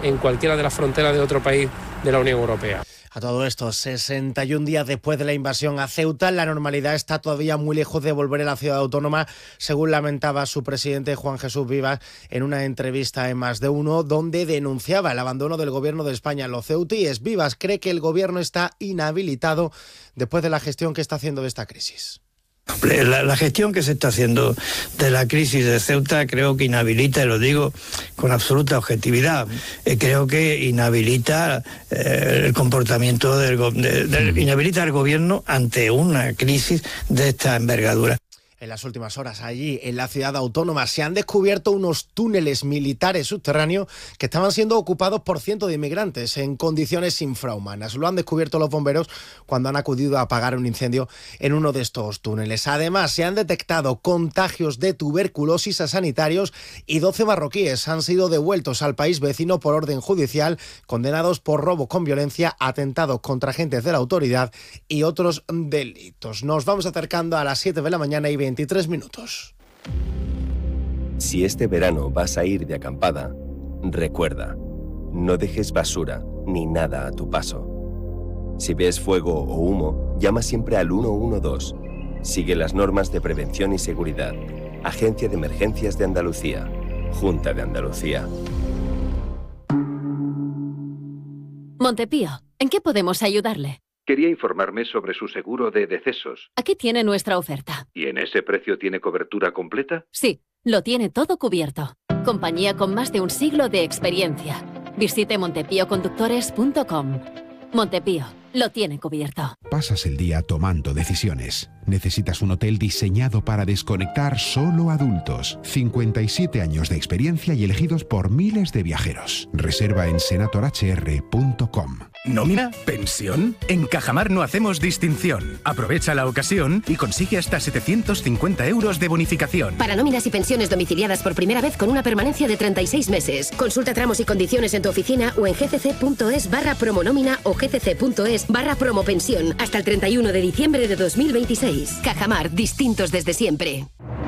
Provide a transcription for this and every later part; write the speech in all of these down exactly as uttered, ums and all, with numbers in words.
en cualquiera de las fronteras de otro país de la Unión Europea. A todo esto, sesenta y un días después de la invasión a Ceuta, la normalidad está todavía muy lejos de volver a la ciudad autónoma, según lamentaba su presidente Juan Jesús Vivas en una entrevista en Más de Uno, donde denunciaba el abandono del gobierno de España en los ceutíes. Vivas cree que el gobierno está inhabilitado después de la gestión que está haciendo de esta crisis. La, la gestión que se está haciendo de la crisis de Ceuta creo que inhabilita, y lo digo con absoluta objetividad, eh, creo que inhabilita eh, el comportamiento del, de, de, inhabilita al gobierno ante una crisis de esta envergadura. En las últimas horas, allí en la ciudad autónoma, se han descubierto unos túneles militares subterráneos que estaban siendo ocupados por cientos de inmigrantes en condiciones infrahumanas. Lo han descubierto los bomberos cuando han acudido a apagar un incendio en uno de estos túneles. Además, se han detectado contagios de tuberculosis a sanitarios y doce marroquíes han sido devueltos al país vecino por orden judicial, condenados por robo con violencia, atentados contra agentes de la autoridad y otros delitos. Nos vamos acercando a las siete de la mañana y veintitrés minutos. Si este verano vas a ir de acampada, recuerda, no dejes basura ni nada a tu paso. Si ves fuego o humo, llama siempre al uno uno dos. Sigue las normas de prevención y seguridad. Agencia de Emergencias de Andalucía. Junta de Andalucía. Montepío, ¿en qué podemos ayudarle? Quería informarme sobre su seguro de decesos. Aquí tiene nuestra oferta. ¿Y en ese precio tiene cobertura completa? Sí, lo tiene todo cubierto. Compañía con más de un siglo de experiencia. Visite montepío conductores punto com. Montepío, lo tiene cubierto. Pasas el día tomando decisiones. Necesitas un hotel diseñado para desconectar solo adultos. cincuenta y siete años de experiencia y elegidos por miles de viajeros. Reserva en senator h r punto com. ¿Nómina? ¿Pensión? En Cajamar no hacemos distinción. Aprovecha la ocasión y consigue hasta setecientos cincuenta euros de bonificación. Para nóminas y pensiones domiciliadas por primera vez con una permanencia de treinta y seis meses. Consulta tramos y condiciones en tu oficina o en gcc.es barra promonómina o gcc.es barra promopensión hasta el treinta y uno de diciembre de dos mil veintiséis. Cajamar, distintos desde siempre.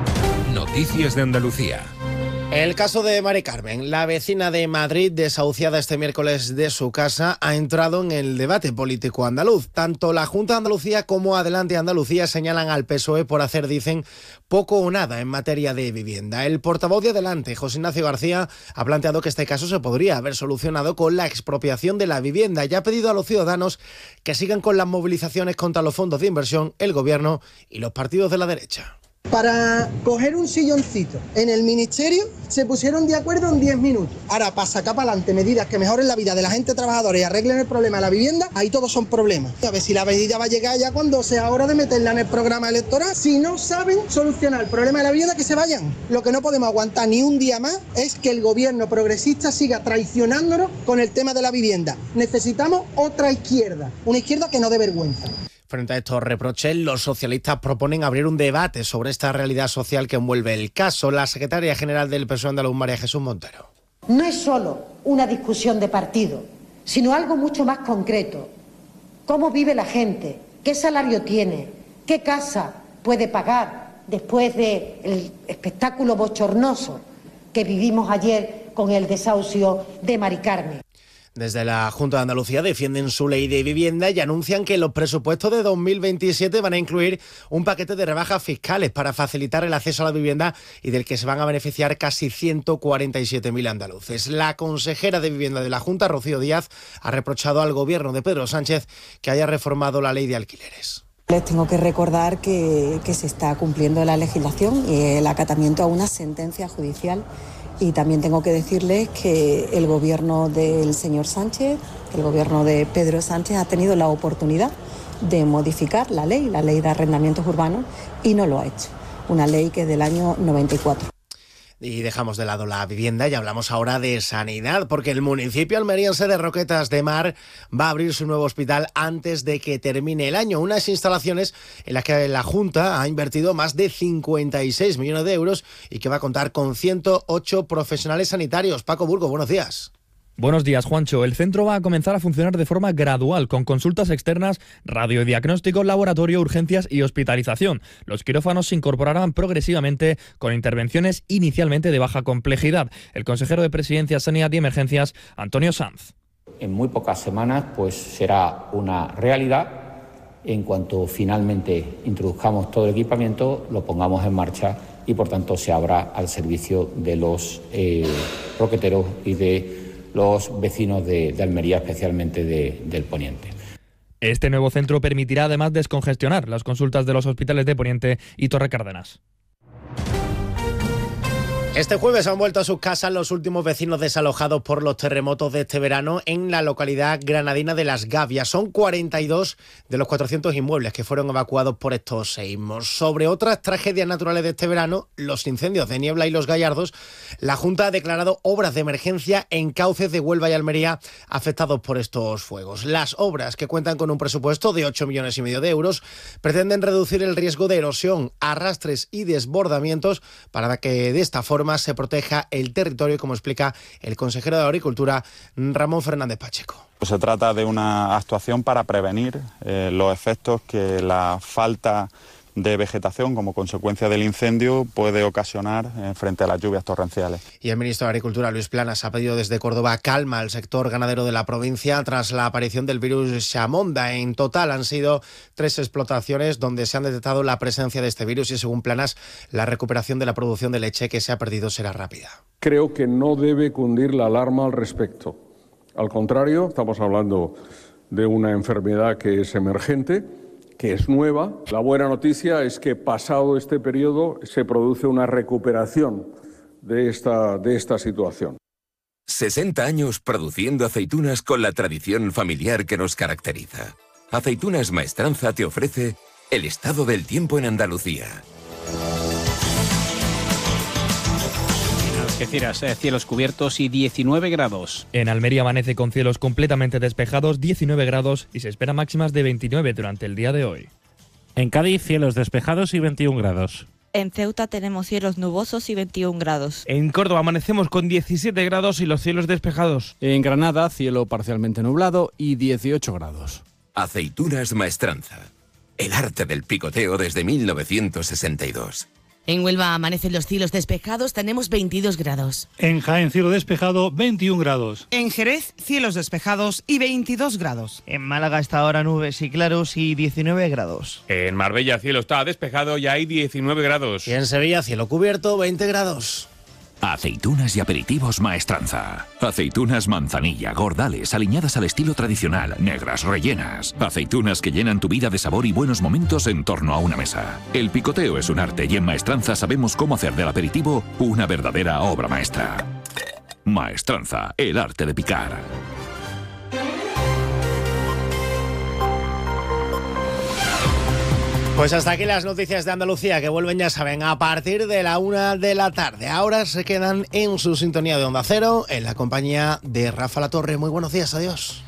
Noticias de Andalucía. El caso de Mari Carmen, la vecina de Madrid, desahuciada este miércoles de su casa, ha entrado en el debate político andaluz. Tanto la Junta de Andalucía como Adelante Andalucía señalan al P S O E por hacer, dicen, poco o nada en materia de vivienda. El portavoz de Adelante, José Ignacio García, ha planteado que este caso se podría haber solucionado con la expropiación de la vivienda y ha pedido a los ciudadanos que sigan con las movilizaciones contra los fondos de inversión, el gobierno y los partidos de la derecha. Para coger un silloncito en el ministerio se pusieron de acuerdo en diez minutos. Ahora, para sacar para adelante medidas que mejoren la vida de la gente trabajadora y arreglen el problema de la vivienda, ahí todos son problemas. A ver si la medida va a llegar ya cuando sea hora de meterla en el programa electoral. Si no saben solucionar el problema de la vivienda, que se vayan. Lo que no podemos aguantar ni un día más es que el gobierno progresista siga traicionándonos con el tema de la vivienda. Necesitamos otra izquierda, una izquierda que no dé vergüenza. Frente a estos reproches, los socialistas proponen abrir un debate sobre esta realidad social que envuelve el caso. La secretaria general del P S O E andaluz, María Jesús Montero. No es solo una discusión de partido, sino algo mucho más concreto. ¿Cómo vive la gente? ¿Qué salario tiene? ¿Qué casa puede pagar después del espectáculo bochornoso que vivimos ayer con el desahucio de Mari Carmen? Desde la Junta de Andalucía defienden su ley de vivienda y anuncian que los presupuestos de dos mil veintisiete van a incluir un paquete de rebajas fiscales para facilitar el acceso a la vivienda y del que se van a beneficiar casi ciento cuarenta y siete mil andaluces. La consejera de Vivienda de la Junta, Rocío Díaz, ha reprochado al gobierno de Pedro Sánchez que haya reformado la ley de alquileres. Les tengo que recordar que, que se está cumpliendo la legislación y el acatamiento a una sentencia judicial. Y también tengo que decirles que el gobierno del señor Sánchez, el gobierno de Pedro Sánchez ha tenido la oportunidad de modificar la ley, la ley de arrendamientos urbanos, y no lo ha hecho. Una ley que es del año noventa y cuatro. Y dejamos de lado la vivienda y hablamos ahora de sanidad, porque el municipio almeriense de Roquetas de Mar va a abrir su nuevo hospital antes de que termine el año. Unas instalaciones en las que la Junta ha invertido más de cincuenta y seis millones de euros y que va a contar con ciento ocho profesionales sanitarios. Paco Burgo, buenos días. Buenos días, Juancho. El centro va a comenzar a funcionar de forma gradual, con consultas externas, radiodiagnóstico, laboratorio, urgencias y hospitalización. Los quirófanos se incorporarán progresivamente con intervenciones inicialmente de baja complejidad. El consejero de Presidencia, Sanidad y Emergencias, Antonio Sanz. En muy pocas semanas pues será una realidad. En cuanto finalmente introduzcamos todo el equipamiento, lo pongamos en marcha y por tanto se abra al servicio de los eh, roqueteros y de los vecinos de, de Almería, especialmente de, del Poniente. Este nuevo centro permitirá además descongestionar las consultas de los hospitales de Poniente y Torre Cárdenas. Este jueves han vuelto a sus casas los últimos vecinos desalojados por los terremotos de este verano en la localidad granadina de Las Gavias. Son cuarenta y dos de los cuatrocientos inmuebles que fueron evacuados por estos seísmos. Sobre otras tragedias naturales de este verano, los incendios de Niebla y Los Gallardos, la Junta ha declarado obras de emergencia en cauces de Huelva y Almería afectados por estos fuegos. Las obras, que cuentan con un presupuesto de ocho millones y medio de euros, pretenden reducir el riesgo de erosión, arrastres y desbordamientos para que de esta forma se proteja el territorio, como explica el consejero de Agricultura, Ramón Fernández Pacheco. Pues se trata de una actuación para prevenir eh, los efectos que la falta de vegetación como consecuencia del incendio puede ocasionar eh, frente a las lluvias torrenciales. Y el ministro de Agricultura, Luis Planas, ha pedido desde Córdoba calma al sector ganadero de la provincia tras la aparición del virus Chamonda. En total han sido tres explotaciones donde se han detectado la presencia de este virus y, según Planas, la recuperación de la producción de leche que se ha perdido será rápida. Creo que no debe cundir la alarma al respecto. Al contrario, estamos hablando de una enfermedad que es emergente, que es nueva. La buena noticia es que pasado este periodo se produce una recuperación de esta, de esta situación. sesenta años produciendo aceitunas con la tradición familiar que nos caracteriza. Aceitunas Maestranza te ofrece el estado del tiempo en Andalucía. Algeciras, eh, cielos cubiertos y diecinueve grados. En Almería amanece con cielos completamente despejados, diecinueve grados, y se espera máximas de veintinueve durante el día de hoy. En Cádiz, cielos despejados y veintiún grados. En Ceuta tenemos cielos nubosos y veintiún grados. En Córdoba amanecemos con diecisiete grados y los cielos despejados. En Granada, cielo parcialmente nublado y dieciocho grados. Aceitunas Maestranza. El arte del picoteo desde mil novecientos sesenta y dos. En Huelva amanecen los cielos despejados, tenemos veintidós grados. En Jaén, cielo despejado, veintiún grados. En Jerez, cielos despejados y veintidós grados. En Málaga hasta ahora nubes y claros y diecinueve grados. En Marbella, cielo está despejado y hay diecinueve grados. Y en Sevilla, cielo cubierto, veinte grados. Aceitunas y aperitivos Maestranza. Aceitunas manzanilla, gordales, aliñadas al estilo tradicional, negras, rellenas. Aceitunas que llenan tu vida de sabor y buenos momentos en torno a una mesa. El picoteo es un arte y en Maestranza sabemos cómo hacer del aperitivo una verdadera obra maestra. Maestranza, el arte de picar. Pues hasta aquí las noticias de Andalucía, que vuelven, ya saben, a partir de la una de la tarde. Ahora se quedan en su sintonía de Onda Cero, en la compañía de Rafa Latorre. Muy buenos días, adiós.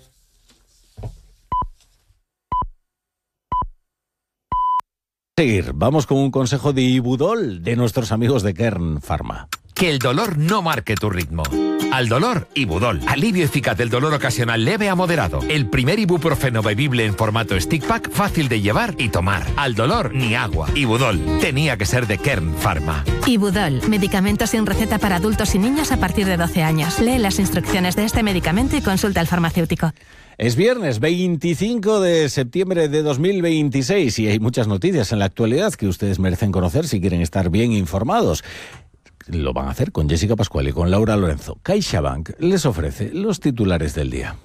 Seguir, vamos con un consejo de Ibudol de nuestros amigos de Kern Pharma. Que el dolor no marque tu ritmo. Al dolor, Ibudol. Alivio eficaz del dolor ocasional leve a moderado. El primer ibuprofeno bebible en formato stick pack, fácil de llevar y tomar. Al dolor, ni agua. Ibudol. Tenía que ser de Kern Pharma. Ibudol. Medicamento sin receta para adultos y niños a partir de doce años. Lee las instrucciones de este medicamento y consulta al farmacéutico. Es viernes veinticinco de septiembre de dos mil veintiséis y hay muchas noticias en la actualidad que ustedes merecen conocer si quieren estar bien informados. Lo van a hacer con Jessica Pascual y con Laura Lorenzo. CaixaBank les ofrece los titulares del día.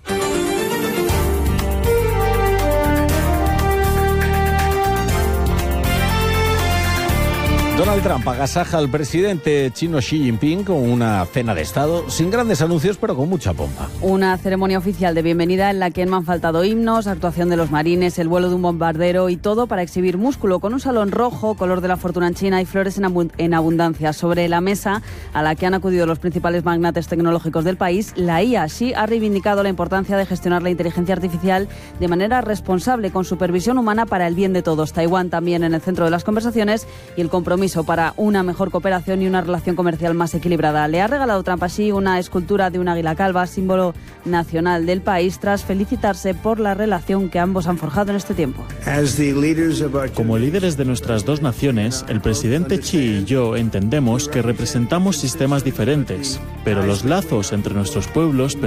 Donald Trump agasaja al presidente chino Xi Jinping con una cena de Estado, sin grandes anuncios, pero con mucha pompa. Una ceremonia oficial de bienvenida en la que no han faltado himnos, actuación de los marines, el vuelo de un bombardero y todo para exhibir músculo, con un salón rojo, color de la fortuna en China y flores en, abund- en abundancia. Sobre la mesa a la que han acudido los principales magnates tecnológicos del país, la I A. Xi ha reivindicado la importancia de gestionar la inteligencia artificial de manera responsable, con supervisión humana para el bien de todos. Taiwán también en el centro de las conversaciones y el compromiso compromiso para una mejor cooperación y una relación comercial más equilibrada. Le ha regalado Trump así una escultura de un águila calva, símbolo nacional del país, tras felicitarse por la relación que ambos han forjado en este tiempo. Como líderes de nuestras dos naciones, el presidente Xi y yo entendemos que representamos sistemas diferentes, pero los lazos entre nuestros pueblos